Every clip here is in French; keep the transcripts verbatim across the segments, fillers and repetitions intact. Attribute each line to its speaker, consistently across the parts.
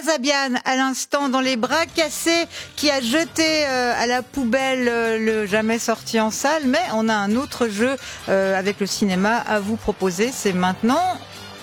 Speaker 1: Kasabian à l'instant dans les bras cassés qui a jeté euh, à la poubelle euh, le jamais sorti en salle, mais on a un autre jeu euh, avec le cinéma à vous proposer, c'est maintenant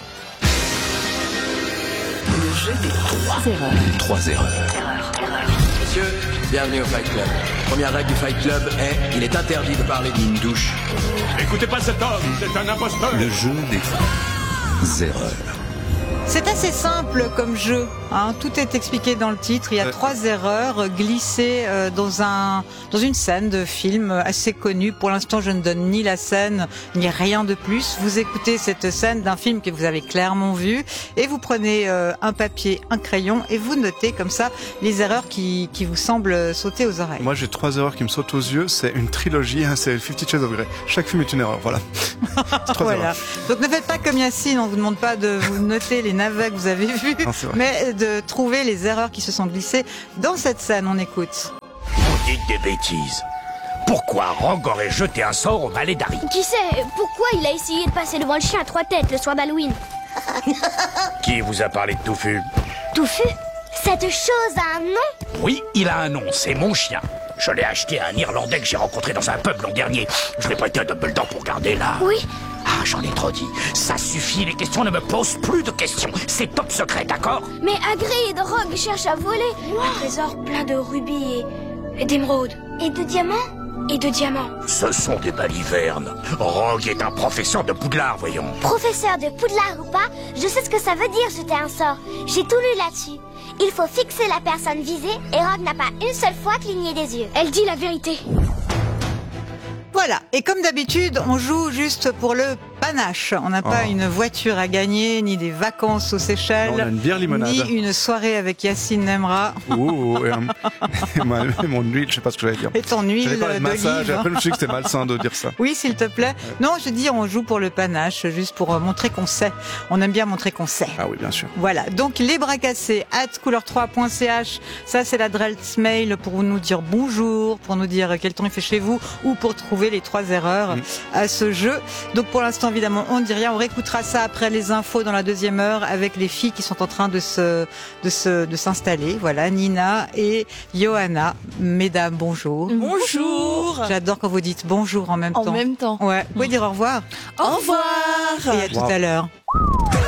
Speaker 2: le jeu des trois erreurs.
Speaker 3: Trois erreurs.
Speaker 2: Erreur, erreur.
Speaker 4: Messieurs, bienvenue au Fight Club. Première règle du Fight Club est il est interdit de parler d'une douche.
Speaker 5: Écoutez pas cet homme, c'est un imposteur.
Speaker 3: Le jeu des erreurs.
Speaker 1: C'est assez simple comme jeu, hein. Tout est expliqué dans le titre. Il y a euh, trois erreurs glissées euh, dans un dans une scène de film assez connue. Pour l'instant, je ne donne ni la scène ni rien de plus. Vous écoutez cette scène d'un film que vous avez clairement vu et vous prenez euh, un papier, un crayon et vous notez comme ça les erreurs qui qui vous semblent sauter aux oreilles.
Speaker 6: Moi, j'ai trois erreurs qui me sautent aux yeux. C'est une trilogie, hein, c'est Fifty Shades of Grey. Chaque film est une erreur. Voilà.
Speaker 1: Voilà.
Speaker 6: Erreurs.
Speaker 1: Donc ne faites pas comme Yacine. On vous demande pas de vous noter les navets que vous avez vus,
Speaker 6: non,
Speaker 1: mais de trouver les erreurs qui se sont glissées dans cette scène. On écoute.
Speaker 5: Vous dites des bêtises. Pourquoi Rogue aurait jeté un sort au valet d'Harry?
Speaker 7: Qui sait pourquoi il a essayé de passer devant le chien à trois têtes le soir d'Halloween?
Speaker 5: Qui vous a parlé de Touffu?
Speaker 7: Touffu? Cette chose a un nom?
Speaker 5: Oui, il a un nom, c'est mon chien. Je l'ai acheté à un Irlandais que j'ai rencontré dans un pub l'an dernier. Je l'ai prêté à Dumbledore pour garder là.
Speaker 7: Oui.
Speaker 5: Ah, j'en ai trop dit. Ça suffit, les questions ne me posent plus de questions. C'est top secret, d'accord?
Speaker 7: Mais Hagrid et Rogue cherchent à voler un trésor plein de rubis et, et d'émeraudes. Et de diamants? Et de diamants.
Speaker 5: Ce sont des balivernes. Rogue est un professeur de Poudlard, voyons.
Speaker 7: Professeur de Poudlard ou pas, je sais ce que ça veut dire jeter un sort. J'ai tout lu là-dessus. Il faut fixer la personne visée et Rogue n'a pas une seule fois cligné des yeux. Elle dit la vérité.
Speaker 1: Voilà, et comme d'habitude, on joue juste pour le panache. On n'a pas
Speaker 6: oh.
Speaker 1: une voiture à gagner, ni des vacances aux Seychelles,
Speaker 6: non, on a une bière limonade.
Speaker 1: ni une soirée avec Yacine Nemra.
Speaker 6: Ouh, et, un, et, ma, et mon huile, je sais pas ce que j'allais dire.
Speaker 1: Et ton huile
Speaker 6: de massage, et après je me suis dit que c'était malsain de dire ça.
Speaker 1: Oui, s'il te plaît. Ouais. Non, je dis on joue pour le panache, juste pour montrer qu'on sait. On aime bien montrer qu'on sait.
Speaker 6: Ah oui, bien sûr.
Speaker 1: Voilà, donc les bras cassés, at couleur trois point c h, ça c'est l'adresse mail pour nous dire bonjour, pour nous dire quel temps il fait chez vous, ou pour trouver les trois erreurs mmh. à ce jeu. Donc pour l'instant, évidemment, on ne dit rien. On réécoutera ça après les infos dans la deuxième heure avec les filles qui sont en train de se, de se, de s'installer. Voilà, Nina et Johanna. Mesdames, bonjour.
Speaker 2: Bonjour.
Speaker 1: J'adore quand vous dites bonjour en même
Speaker 2: en
Speaker 1: temps.
Speaker 2: En même temps.
Speaker 1: Ouais. Vous pouvez dire au revoir.
Speaker 2: Au revoir.
Speaker 1: Et à
Speaker 6: wow.
Speaker 1: tout à l'heure.